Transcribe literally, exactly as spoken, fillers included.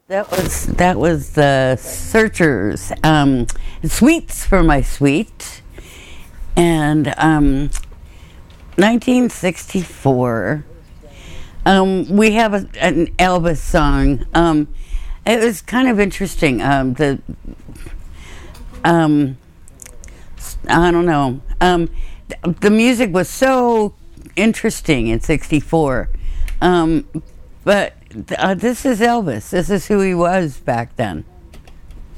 That was that was the Searchers. Um, Sweets for My Sweet, and um, nineteen sixty-four. Um, we have a, an Elvis song. Um, it was kind of interesting. Um, the um, I don't know. Um, th- the music was so interesting in sixty-four, um, but uh, this is Elvis. This is who he was back then.